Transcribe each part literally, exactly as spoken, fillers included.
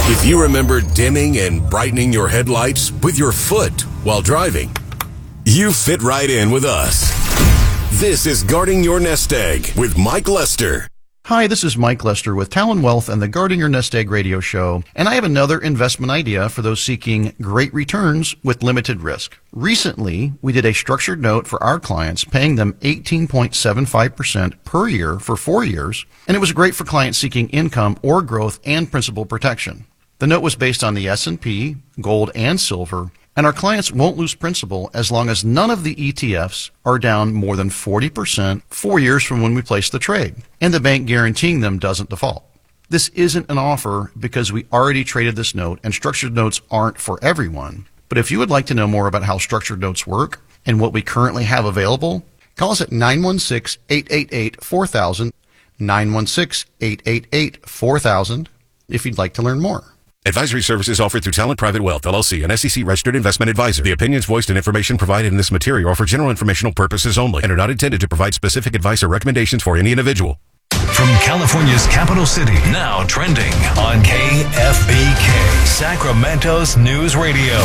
If you remember dimming and brightening your headlights with your foot while driving, you fit right in with us. This is Guarding Your Nest Egg with Mike Lester. Hi, this is Mike Lester with Talon Wealth and the Guarding Your Nest Egg radio show, and I have another investment idea for those seeking great returns with limited risk. Recently, we did a structured note for our clients, paying them eighteen point seven five percent per year for four years, and it was great for clients seeking income or growth and principal protection. The note was based on the S and P, gold, and silver, and our clients won't lose principal as long as none of the E T Fs are down more than forty percent four years from when we place the trade, and the bank guaranteeing them doesn't default. This isn't an offer because we already traded this note, and structured notes aren't for everyone. But if you would like to know more about how structured notes work and what we currently have available, call us at nine one six, eight eight eight, four thousand, nine one six, eight eight eight, four thousand, if you'd like to learn more. Advisory services offered through Talent Private Wealth, L L C, an S E C-registered investment advisor. The opinions voiced and information provided in this material are for general informational purposes only and are not intended to provide specific advice or recommendations for any individual. From California's capital city, now trending on K F B K, Sacramento's News Radio.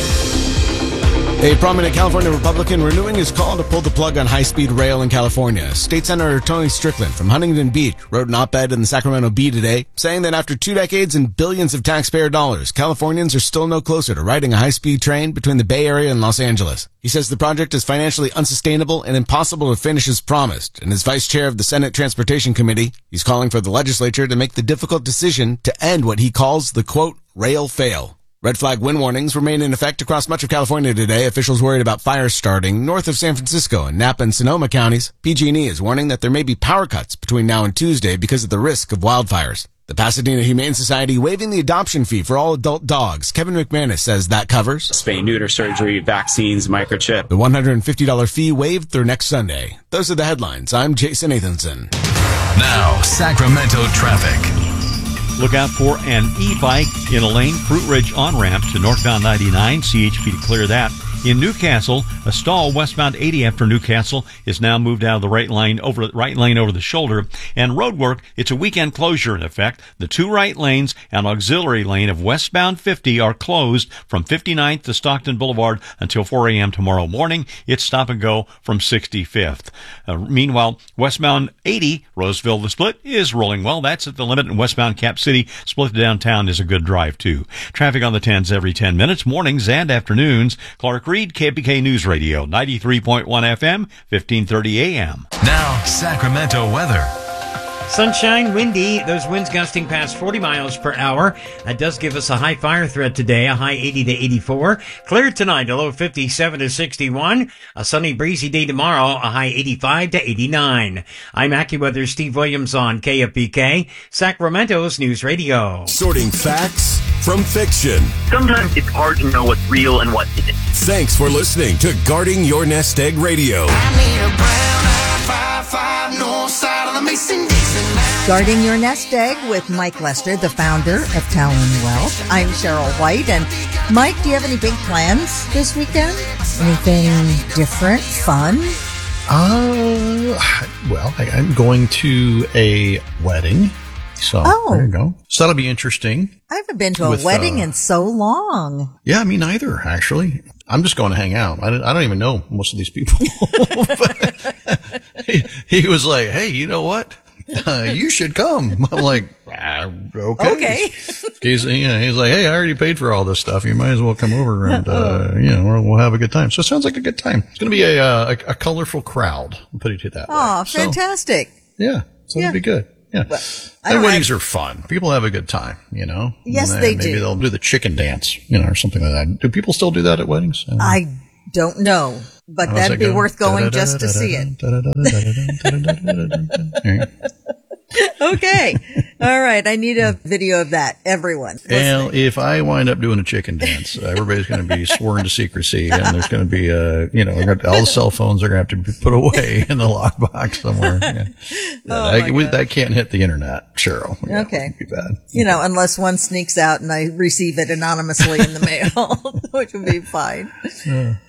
A prominent California Republican renewing his call to pull the plug on high-speed rail in California. State Senator Tony Strickland from Huntington Beach wrote an op-ed in the Sacramento Bee today, saying that after two decades and billions of taxpayer dollars, Californians are still no closer to riding a high-speed train between the Bay Area and Los Angeles. He says the project is financially unsustainable and impossible to finish as promised. And as vice chair of the Senate Transportation Committee, he's calling for the legislature to make the difficult decision to end what he calls the, quote, rail fail. Red flag wind warnings remain in effect across much of California today. Officials worried about fires starting north of San Francisco in Napa and Sonoma counties. P G and E is warning that there may be power cuts between now and Tuesday because of the risk of wildfires. The Pasadena Humane Society waiving the adoption fee for all adult dogs. Kevin McManus says that covers spay, neuter surgery, vaccines, microchip. The one hundred fifty dollars fee waived through next Sunday. Those are the headlines. I'm Jason Nathanson. Now, Sacramento traffic. Look out for an e-bike in a lane, Fruit Ridge on-ramp to northbound ninety-nine. C H P to clear that. In Newcastle, a stall westbound eighty after Newcastle is now moved out of the right lane over right lane over the shoulder. And road work, it's a weekend closure in effect. The two right lanes and auxiliary lane of westbound fifty are closed from fifty-ninth to Stockton Boulevard until four a.m. tomorrow morning. It's stop and go from sixty-fifth. Uh, meanwhile, westbound eighty, Roseville the Split, is rolling well. That's at the limit. And westbound Cap City, Split to downtown is a good drive too. Traffic on the tens every ten minutes, mornings and afternoons. Clark Reed, K P K News Radio, ninety-three point one F M, fifteen thirty A M. Now, Sacramento weather. Sunshine, windy, those winds gusting past forty miles per hour. That does give us a high fire threat today, a high eighty to eighty-four. Clear tonight, a low fifty-seven to sixty-one. A sunny, breezy day tomorrow, a high eighty-five to eighty-nine. I'm AccuWeather Steve Williams on K F B K, Sacramento's News Radio. Sorting facts from fiction. Sometimes it's hard to know what's real and what isn't. Thanks for listening to Guarding Your Nest Egg Radio. I need a brown five five north side of the Mason-Dixon line. Guarding Your Nest Egg with Mike Lester, the founder of Talon Wealth. I'm Cheryl White. And Mike, do you have any big plans this weekend? Anything different, fun? Uh, well, I, I'm going to a wedding. So oh. there you go. So that'll be interesting. I haven't been to a with, wedding uh, in so long. Yeah, me neither, actually. I'm just going to hang out. I don't, I don't even know most of these people. But he, he was like, hey, you know what? Uh, you should come. I'm like, ah, okay. Okay. He's, you know, he's like, hey, I already paid for all this stuff. You might as well come over and, uh, you know, we'll, we'll have a good time. So it sounds like a good time. It's going to be a, uh, a, a colorful crowd. I'll put it that way. Oh, fantastic. So, yeah. So yeah. it'll be good. Yeah. Well, and weddings have, are fun. People have a good time, you know? Yes, and, they maybe do. Maybe they'll do the chicken dance, you know, or something like that. Do people still do that at weddings? Uh, I don't know, but How's that'd be go? worth going just to see it. Okay. All right. I need a video of that. Everyone. Well, if I wind up doing a chicken dance, everybody's going to be sworn to secrecy, and there's going to be, uh, you know, all the cell phones are going to have to be put away in the lockbox somewhere. Yeah. Oh that, we, that can't hit the internet, Cheryl. Yeah, okay. Be bad. You know, unless one sneaks out and I receive it anonymously in the mail, which would be fine. Uh,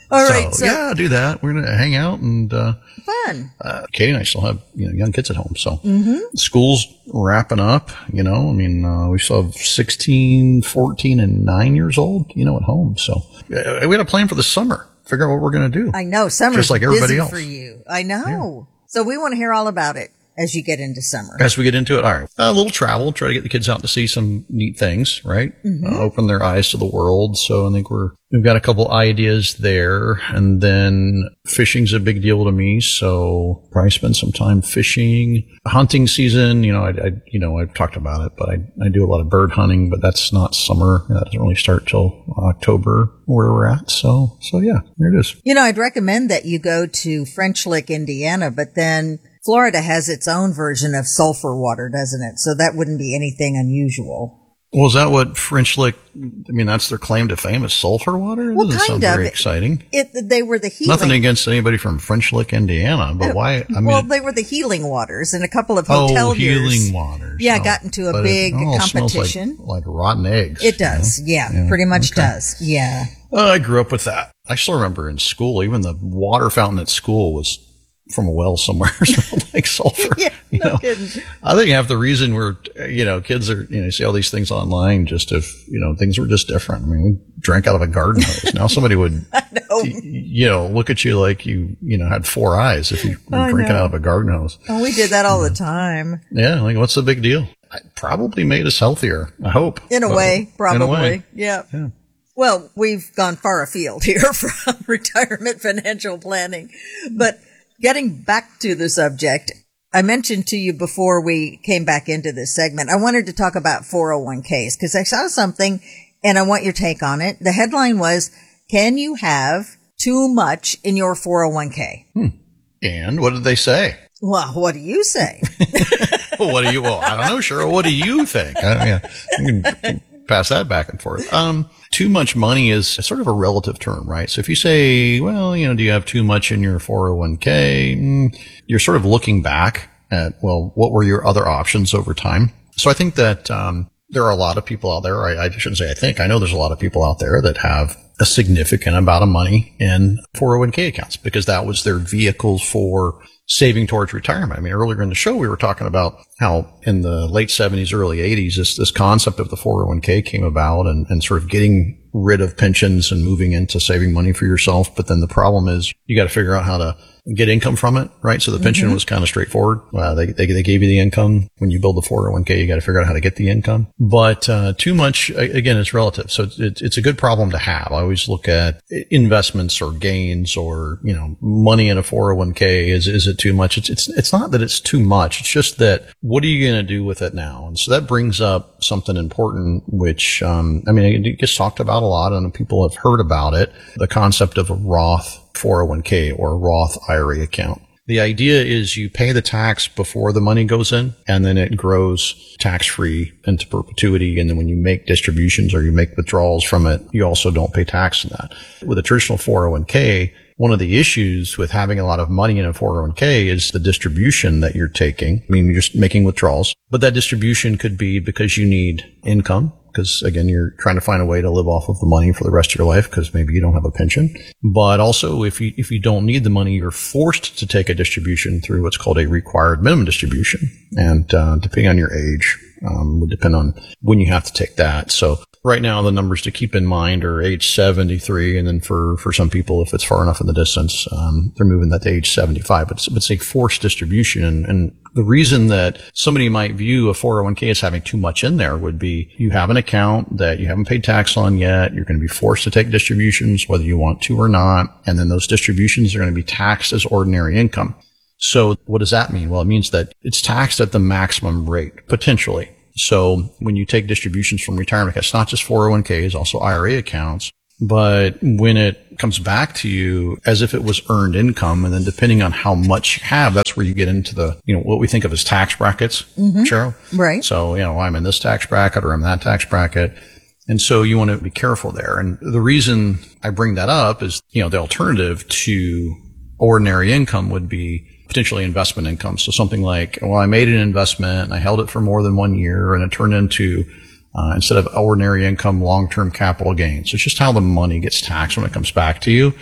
All right. So, so yeah, do that. We're going to hang out and, uh, fun. Uh, Katie and I still have, you know, young kids at home. So mm-hmm. school's wrapping up, you know, I mean, uh, we still have sixteen, fourteen and nine years old, you know, at home. So uh, we had a plan for the summer. Figure out what we're going to do. I know. Summer's just like everybody busy else for you. I know. Yeah. So we want to hear all about it as you get into summer. As we get into it, all right. A little travel, try to get the kids out to see some neat things, right? Mm-hmm. Uh, open their eyes to the world. So I think we're, we've got a couple ideas there. And then fishing's a big deal to me. So probably spend some time fishing. Hunting season, you know, I, I you know, I've talked about it, but I, I do a lot of bird hunting, but that's not summer. That doesn't really start till October where we're at. So, so yeah, there it is. You know, I'd recommend that you go to French Lick, Indiana, but then Florida has its own version of sulfur water, doesn't it? So that wouldn't be anything unusual. Well, is that what French Lick, I mean, that's their claim to fame is sulfur water? It well, doesn't kind sound of. very exciting. It, they were the healing. Nothing against anybody from French Lick, Indiana, but why? I mean, well, they were the healing waters, and a couple of hotel oh, healing years, waters. Yeah, oh, got into a but big it all competition. Smells like, like rotten eggs. It does, you know? yeah, yeah, pretty much okay. does, yeah. Well, I grew up with that. I still remember in school, even the water fountain at school was from a well somewhere, smelled like sulfur. Yeah, you no know? kidding. I think half the reason we're, you know, kids are, you know, see all these things online just if, you know, things were just different. I mean, we drank out of a garden hose. Now somebody would, I know. you know, look at you like you, you know, had four eyes if you were I drinking know. out of a garden hose. Oh, we did that all the time. Yeah, like what's the big deal? It probably made us healthier, I hope. In a But- way, probably. In a way. Yeah. Yeah. Well, we've gone far afield here from retirement financial planning. But getting back to the subject, I mentioned to you before we came back into this segment, I wanted to talk about four oh one k's because I saw something and I want your take on it. The headline was, can you have too much in your four oh one k? Hmm. And what did they say? Well, what do you say? Well, what do you, well, I don't know, Cheryl. What do you think? Uh, yeah, you can pass that back and forth. Um, too much money is sort of a relative term, right? So if you say, well, you know, do you have too much in your four oh one k? Mm, you're sort of looking back at, well, what were your other options over time? So I think that, um, there are a lot of people out there. I, I shouldn't say I think. I know there's a lot of people out there that have a significant amount of money in four oh one k accounts because that was their vehicle for saving towards retirement. I mean, earlier in the show, we were talking about how in the late seventies, early eighties, this, this concept of the four oh one k came about and, and sort of getting rid of pensions and moving into saving money for yourself. But then the problem is you got to figure out how to get income from it, right? So the pension Mm-hmm. was kind of straightforward. Uh, they, they, they gave you the income. When you build the four oh one k, you got to figure out how to get the income. But, uh, too much, again, it's relative. So it's, it's, it's a good problem to have. I always look at investments or gains or, you know, money in a four oh one k. Is, is it too much? It's, it's, it's not that it's too much. It's just that what are you going to do with it now? And so that brings up something important, which, um, I mean, it gets talked about a lot and people have heard about it. The concept of a Roth four oh one k or a Roth I R A account. The idea is you pay the tax before the money goes in and then it grows tax-free into perpetuity. And then when you make distributions or you make withdrawals from it, you also don't pay tax on that. With a traditional four oh one k, one of the issues with having a lot of money in a four oh one k is the distribution that you're taking. I mean, you're just making withdrawals, but that distribution could be because you need income. Because again, you're trying to find a way to live off of the money for the rest of your life because maybe you don't have a pension. But also, if you if you don't need the money, you're forced to take a distribution through what's called a required minimum distribution. And uh, depending on your age, um, would depend on when you have to take that. So right now, the numbers to keep in mind are age seventy-three, and then for for some people, if it's far enough in the distance, um, they're moving that to age seventy-five. But it's, it's a forced distribution, and, and the reason that somebody might view a four oh one k as having too much in there would be you have an account that you haven't paid tax on yet. You're going to be forced to take distributions whether you want to or not. And then those distributions are going to be taxed as ordinary income. So what does that mean? Well, it means that it's taxed at the maximum rate, potentially. So when you take distributions from retirement accounts, not just four oh one k's, also I R A accounts, but when it comes back to you as if it was earned income, and then depending on how much you have, that's where you get into the, you know, what we think of as tax brackets, mm-hmm. Cheryl. Right. So, you know, I'm in this tax bracket or I'm in that tax bracket. And so you want to be careful there. And the reason I bring that up is, you know, the alternative to ordinary income would be potentially investment income. So something like, well, I made an investment and I held it for more than one year and it turned into, uh, instead of ordinary income, long-term capital gains. So it's just how the money gets taxed when it comes back to you.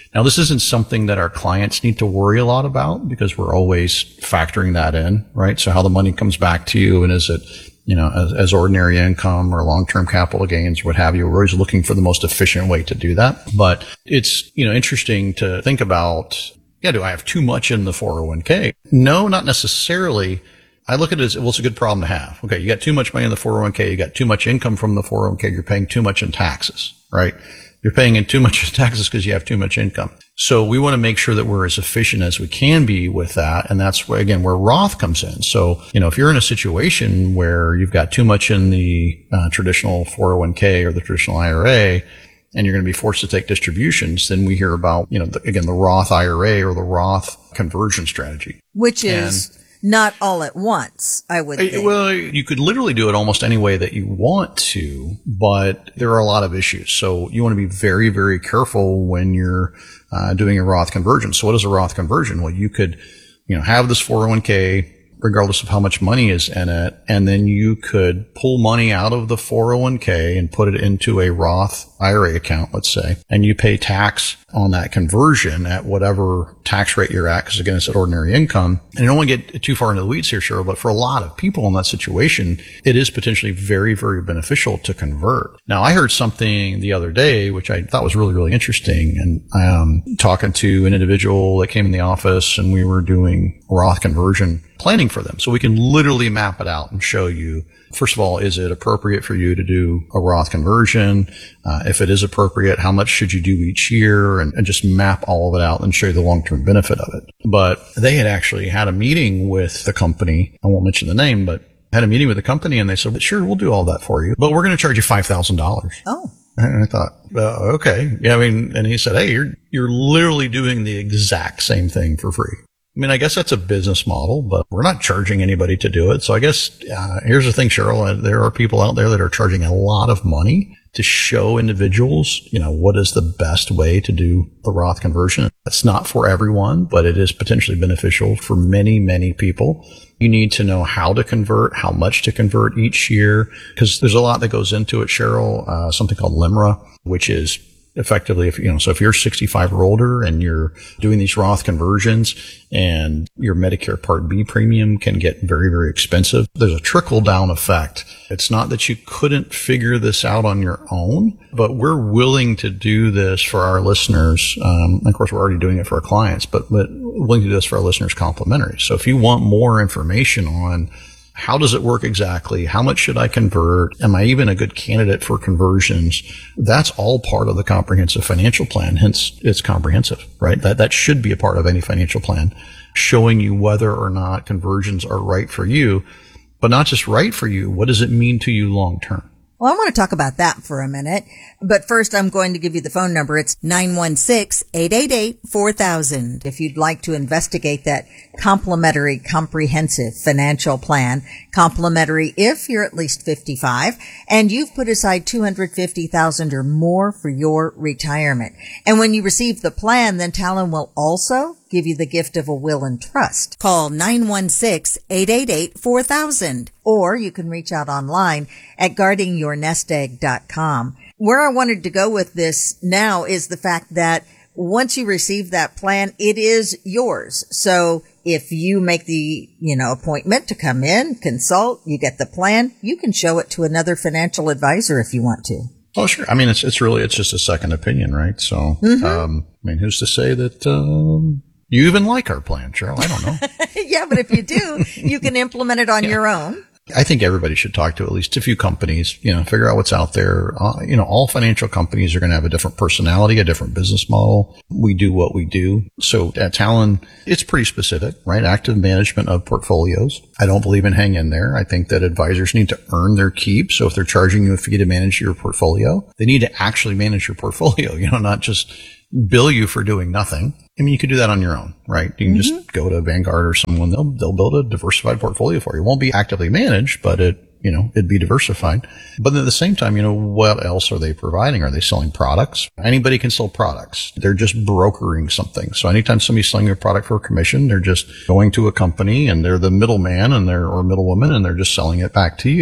Now, this isn't something that our clients need to worry a lot about because we're always factoring that in, right? So how the money comes back to you, and is it, you know, as, as ordinary income or long-term capital gains, what have you. We're always looking for the most efficient way to do that. But it's, you know, interesting to think about, yeah, do I have too much in the four oh one k? No, not necessarily. I look at it as, well, it's a good problem to have. Okay, you got too much money in the four oh one k, you got too much income from the four oh one k, you're paying too much in taxes, right? You're paying in too much in taxes because you have too much income. So we want to make sure that we're as efficient as we can be with that. And that's where, again, where Roth comes in. So, you know, if you're in a situation where you've got too much in the uh, traditional four oh one k or the traditional I R A, and you're going to be forced to take distributions, then we hear about, you know, the, again, the Roth I R A or the Roth conversion strategy. Which is and, not all at once, I would think. Well, you could literally do it almost any way that you want to, but there are a lot of issues. So you want to be very, very careful when you're uh, doing a Roth conversion. So what is a Roth conversion? Well, you could, you know, have this four oh one k regardless of how much money is in it, and then you could pull money out of the four oh one k and put it into a Roth I R A account, let's say, and you pay tax on that conversion at whatever tax rate you're at, because again, it's at ordinary income. And I don't want to get too far into the weeds here, Cheryl, but for a lot of people in that situation, it is potentially very, very beneficial to convert. Now, I heard something the other day, which I thought was really, really interesting, and um talking to an individual that came in the office, and we were doing Roth conversion planning for them. So we can literally map it out and show you, first of all, is it appropriate for you to do a Roth conversion? Uh, if it is appropriate, how much should you do each year? And, and just map all of it out and show you the long-term benefit of it. But they had actually had a meeting with the company. I won't mention the name, but had a meeting with the company, and they said, sure, we'll do all that for you, but we're going to charge you five thousand dollars. Oh. And I thought, uh, okay. Yeah, I mean, and he said, hey, you're, you're literally doing the exact same thing for free. I mean, I guess that's a business model, but we're not charging anybody to do it. So I guess, uh, here's the thing, Cheryl, there are people out there that are charging a lot of money to show individuals, you know, what is the best way to do the Roth conversion. It's not for everyone, but it is potentially beneficial for many, many people. You need to know how to convert, how much to convert each year, because there's a lot that goes into it, Cheryl, uh, something called L I M R A, which is effectively, if you know, so if you're sixty-five or older and you're doing these Roth conversions and your Medicare Part B premium can get very, very expensive, there's a trickle down effect. It's not that you couldn't figure this out on your own, but we're willing to do this for our listeners. Um, of course, we're already doing it for our clients, but, but willing to do this for our listeners complimentary. So if you want more information on how does it work exactly? How much should I convert? Am I even a good candidate for conversions? That's all part of the comprehensive financial plan. Hence, it's comprehensive, right? That, that should be a part of any financial plan, showing you whether or not conversions are right for you, but not just right for you. What does it mean to you long term? Well, I want to talk about that for a minute. But first, I'm going to give you the phone number. It's nine one six, eight eight eight, four thousand. If you'd like to investigate that complimentary comprehensive financial plan, complimentary if you're at least fifty-five, and you've put aside two hundred fifty thousand dollars or more for your retirement. And when you receive the plan, then Talon will also give you the gift of a will and trust. Call nine one six, eight eight eight, four thousand, or you can reach out online at guarding your nest egg dot com. Where I wanted to go with this now is the fact that once you receive that plan, it is yours. So if you make the, you know, appointment to come in, consult, you get the plan, you can show it to another financial advisor if you want to. Oh, sure. I mean, it's, it's really, it's just a second opinion, right? So, mm-hmm. um, I mean, who's to say that, um, you even like our plan, Cheryl? I don't know. Yeah, but if you do, you can implement it on yeah. your own. I think everybody should talk to at least a few companies, you know, figure out what's out there. Uh, you know, all financial companies are going to have a different personality, a different business model. We do what we do. So at Talon, it's pretty specific, right? Active management of portfolios. I don't believe in hang in there. I think that advisors need to earn their keep. So if they're charging you a fee to manage your portfolio, they need to actually manage your portfolio, you know, not just bill you for doing nothing. I mean, you could do that on your own, right? You can mm-hmm. just go to Vanguard or someone. They'll, they'll build a diversified portfolio for you. It won't be actively managed, but it, you know, it'd be diversified. But at the same time, you know, what else are they providing? Are they selling products? Anybody can sell products. They're just brokering something. So anytime somebody's selling a product for a commission, they're just going to a company and they're the middleman and they're, or middlewoman, and they're just selling it back to you.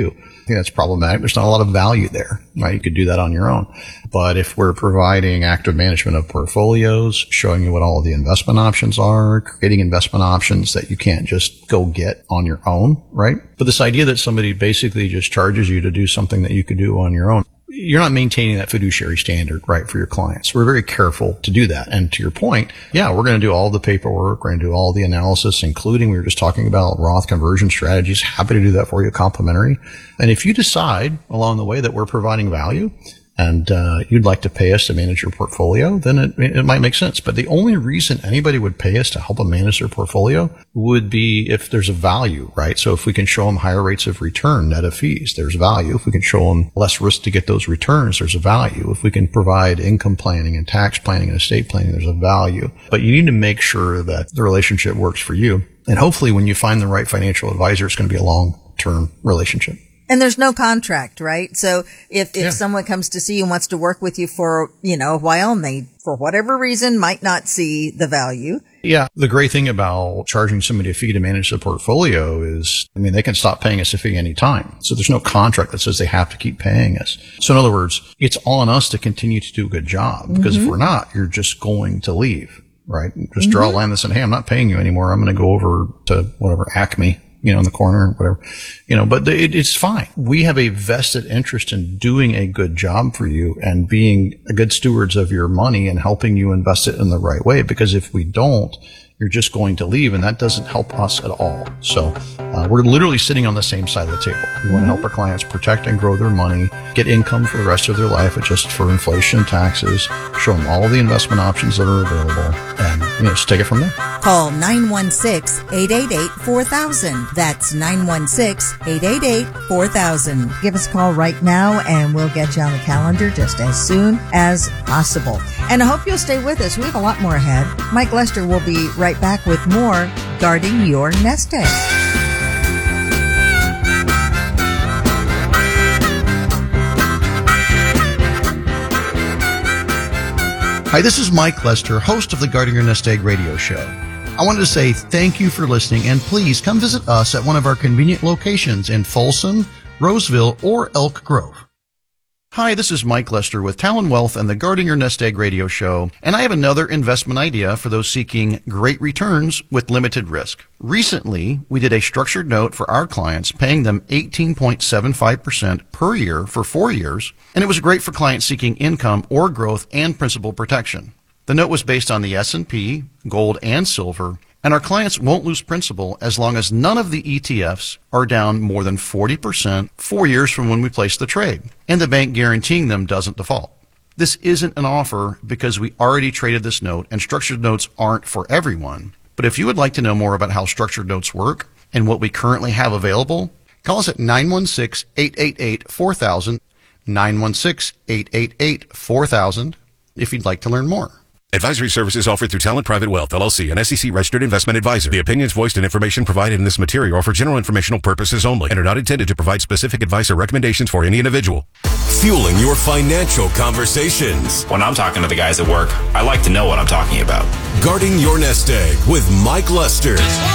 think that's problematic. There's not a lot of value there, right? You could do that on your own. But if we're providing active management of portfolios, showing you what all of the investment options are, creating investment options that you can't just go get on your own, right? But this idea that somebody basically just charges you to do something that you could do on your own, you're not maintaining that fiduciary standard, right, for your clients. We're very careful to do that. And to your point, yeah, we're going to do all the paperwork. We're going to do all the analysis, including we were just talking about Roth conversion strategies. Happy to do that for you, complimentary. And if you decide along the way that we're providing value, and uh, you'd like to pay us to manage your portfolio, then it, it might make sense. But the only reason anybody would pay us to help them manage their portfolio would be if there's a value, right? So if we can show them higher rates of return net of fees, there's value. If we can show them less risk to get those returns, there's a value. If we can provide income planning and tax planning and estate planning, there's a value. But you need to make sure that the relationship works for you. And hopefully when you find the right financial advisor, it's going to be a long-term relationship. And there's no contract, right? So if, if Yeah. someone comes to see you and wants to work with you for, you know, a while and they, for whatever reason, might not see the value. Yeah. The great thing about charging somebody a fee to manage the portfolio is, I mean, they can stop paying us a fee anytime. So there's no contract that says they have to keep paying us. So in other words, it's on us to continue to do a good job, because Mm-hmm. if we're not, you're just going to leave, right? Just draw a line that said, hey, I'm not paying you anymore. I'm going to go over to whatever, Acme, you know, in the corner or whatever, you know, but it, it's fine. We have a vested interest in doing a good job for you and being good stewards of your money and helping you invest it in the right way. Because if we don't, you're just going to leave, and that doesn't help us at all. So uh, we're literally sitting on the same side of the table. We want to help our clients protect and grow their money, get income for the rest of their life, adjust for inflation and taxes, show them all the investment options that are available, and you know, just take it from there. Call nine one six, eight eight eight, four thousand. That's nine one six, eight eight eight, four thousand. Give us a call right now and we'll get you on the calendar just as soon as possible. And I hope you'll stay with us. We have a lot more ahead. Mike Lester will be right back with more Guarding Your Nest Egg. Hi, this is Mike Lester, host of the Guarding Your Nest Egg radio show. I wanted to say thank you for listening, and please come visit us at one of our convenient locations in Folsom, Roseville, or Elk Grove. Hi, this is Mike Lester with Talon Wealth and the Guarding Your Nest Egg radio show, and I have another investment idea for those seeking great returns with limited risk. Recently, we did a structured note for our clients, paying them eighteen point seven five percent per year for four years, and it was great for clients seeking income or growth and principal protection. The note was based on the S and P, gold, and silver, and our clients won't lose principal as long as none of the E T Fs are down more than forty percent four years from when we placed the trade, and the bank guaranteeing them doesn't default. This isn't an offer because we already traded this note, and structured notes aren't for everyone. But if you would like to know more about how structured notes work and what we currently have available, call us at nine one six, eight eight eight, four thousand, nine one six, eight eight eight, four thousand, if you'd like to learn more. Advisory services offered through Talent Private Wealth, L L C, an S E C-registered investment advisor. The opinions voiced and information provided in this material are for general informational purposes only and are not intended to provide specific advice or recommendations for any individual. Fueling your financial conversations. When I'm talking to the guys at work, I like to know what I'm talking about. Guarding Your Nest Egg with Mike Lester.